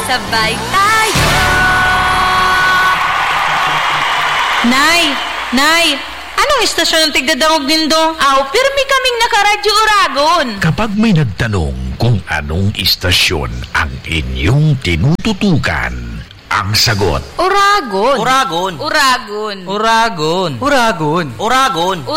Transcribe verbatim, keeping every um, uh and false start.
Sabay tayo! Nay! Nay! Anong istasyon ang tigdadangog nindo? Aw, pirmi kaming nakaradyo Uragon. Kapag may nagtanong kung anong istasyon ang inyong tinututukan, ang sagot, Uragon. Uragon. Uragon. Uragon. Uragon. Uragon.